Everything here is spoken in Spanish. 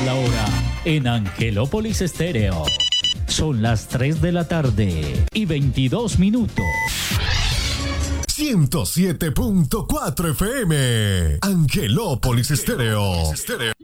La hora en Angelópolis Estéreo. Son las 3 de la tarde y 22 minutos. 107.4 FM. Angelópolis Estéreo.